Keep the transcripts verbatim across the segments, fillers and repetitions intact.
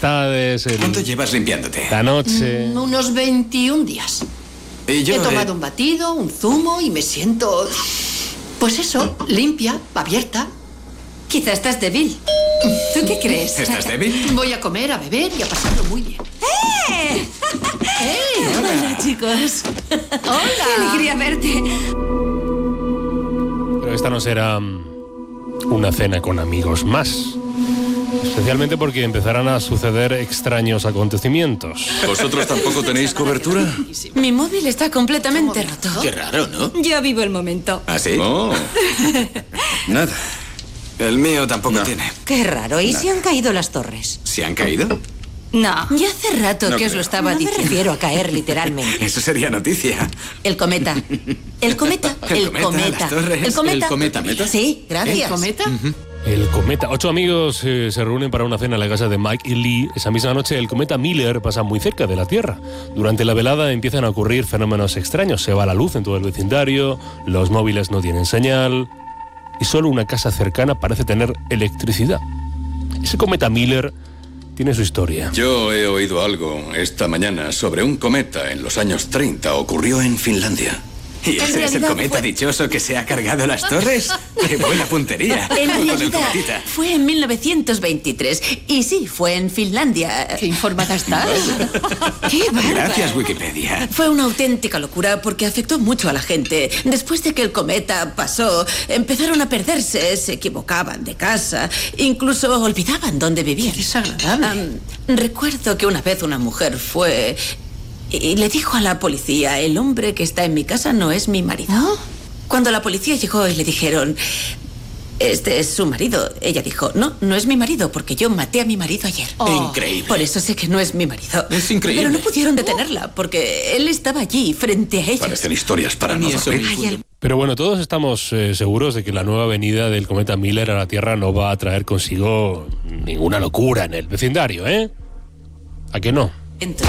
tempestades... El... ¿Cuánto llevas limpiándote? La noche... Mm, unos veintiún días. Y yo he tomado he... un batido, un zumo y me siento... Pues eso, limpia, abierta. Quizá estás débil. ¿Tú qué crees? ¿Estás débil? Voy a comer, a beber y a pasarlo muy bien. ¡Eh! ¡Eh! Hola, chicos. ¡Hola! ¡Qué alegría verte! Pero esta no será una cena con amigos más. Especialmente porque empezarán a suceder extraños acontecimientos. ¿Vosotros tampoco tenéis cobertura? Mi móvil está completamente roto. Qué raro, ¿no? Yo vivo el momento. ¿Ah, sí? Oh. Nada. El mío tampoco No. tiene. Qué raro. ¿Y Nada. si han caído las torres? ¿Se han caído? No. Ya hace rato No que os creo. lo estaba No me diciendo. refiero a caer literalmente. Eso sería noticia. El cometa. El cometa. El cometa, las torres. El cometa. El cometa, meta. Sí, gracias. ¿El cometa? El cometa. Ocho amigos eh, se reúnen para una cena en la casa de Mike y Lee. Esa misma noche el cometa Miller pasa muy cerca de la Tierra. Durante la velada empiezan a ocurrir fenómenos extraños. Se va la luz en todo el vecindario, los móviles no tienen señal y solo una casa cercana parece tener electricidad. Ese cometa Miller tiene su historia. Yo he oído algo esta mañana sobre un cometa en los años treinta. Ocurrió en Finlandia. ¿Y ese es el realidad cometa fue- dichoso que se ha cargado las torres? ¡Qué buena puntería! En Con el realidad cometita. fue en mil novecientos veintitrés. Y sí, fue en Finlandia. ¿Qué informada estás? ¡Qué bárbara! Gracias, Wikipedia. Fue una auténtica locura porque afectó mucho a la gente. Después de que el cometa pasó, empezaron a perderse, se equivocaban de casa, incluso olvidaban dónde vivían. Qué desagradable. Am, recuerdo que una vez una mujer fue y le dijo a la policía: el hombre que está en mi casa no es mi marido. Cuando la policía llegó y le dijeron: este es su marido, ella dijo: no, no es mi marido porque yo maté a mi marido ayer. Oh. Increíble. Por eso sé que no es mi marido. Es increíble. Pero no pudieron detenerla porque él estaba allí frente a ellos. Parecen historias para no Ni eso dormir. Hay al- Pero bueno, todos estamos eh, seguros de que la nueva venida del cometa Miller a la Tierra no va a traer consigo ninguna locura en el vecindario, ¿eh? ¿A qué no? Dentro.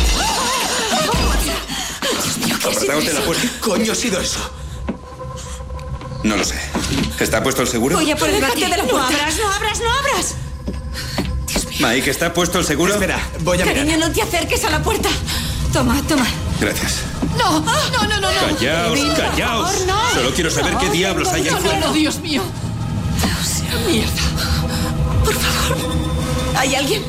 Apartaos de la puerta. ¿Qué coño ha sido eso? No lo sé. ¿Está puesto el seguro? Voy a por el Déjate bate. de la No puerta. abras, no abras, no abras. Mike, ¿está puesto el seguro? Espera, voy a Cariño, mirar. no te acerques a la puerta. Toma, toma. Gracias. No, no, no, no, no. Callaos, Vin, por callaos. favor, no. Solo quiero saber qué diablos hay ahí No, no, fuera. no, Dios mío. Mierda. Por favor. ¿Hay alguien?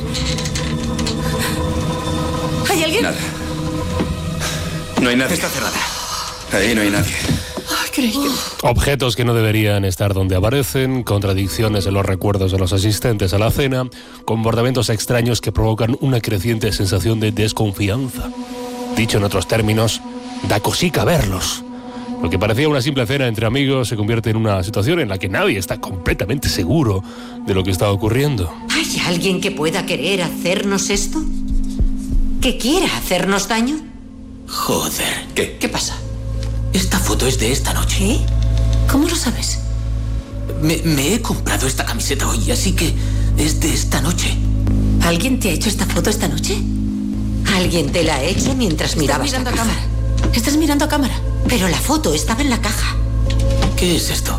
¿Hay alguien? Nada. No hay nadie. Está cerrada. Ahí no hay nadie. Ay, creí que... Objetos que no deberían estar donde aparecen, contradicciones en los recuerdos de los asistentes a la cena, comportamientos extraños que provocan una creciente sensación de desconfianza. Dicho en otros términos, da cosica verlos. Lo que parecía una simple cena entre amigos se convierte en una situación en la que nadie está completamente seguro de lo que está ocurriendo. ¿Hay alguien que pueda querer hacernos esto? ¿Que quiera hacernos daño? Joder. ¿Qué? ¿Qué pasa? Esta foto es de esta noche. ¿Qué? ¿Cómo lo sabes? Me, me he comprado esta camiseta hoy, así que es de esta noche. ¿Alguien te ha hecho esta foto esta noche? Alguien te la ha hecho mientras Estás mirabas mirando la a caja. cámara. Estás mirando a cámara. Pero la foto estaba en la caja. ¿Qué es esto?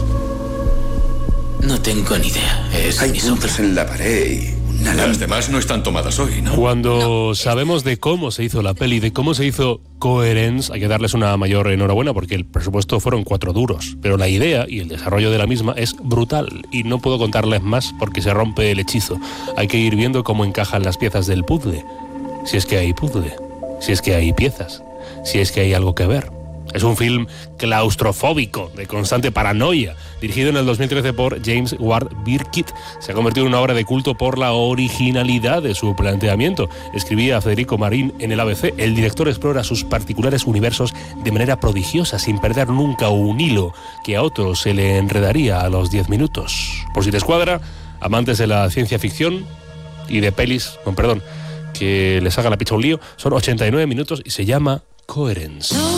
No tengo ni idea. Es Hay mi sombra. puntos en la pared y una Las lámpara. demás no están tomadas hoy, ¿no? Cuando sabemos de cómo se hizo la peli, de cómo se hizo Coherence, hay que darles una mayor enhorabuena porque el presupuesto fueron cuatro duros. Pero la idea y el desarrollo de la misma es brutal y no puedo contarles más porque se rompe el hechizo. Hay que ir viendo cómo encajan las piezas del puzzle. Si es que hay puzzle, si es que hay piezas, si es que hay algo que ver. Es un film claustrofóbico, de constante paranoia, dirigido en el dos mil trece por James Ward Birkitt. Se ha convertido en una obra de culto por la originalidad de su planteamiento. Escribía Federico Marín en el A B C. El director explora sus particulares universos de manera prodigiosa, sin perder nunca un hilo que a otro se le enredaría a los diez minutos. Por si te escuadra, amantes de la ciencia ficción y de pelis, con perdón, que les haga la picha un lío, son ochenta y nueve minutos y se llama Coherence.